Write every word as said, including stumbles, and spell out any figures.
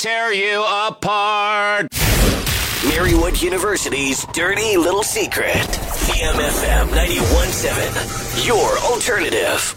tear you apart. Marywood University's dirty little secret. C M F M ninety-one point seven, your alternative.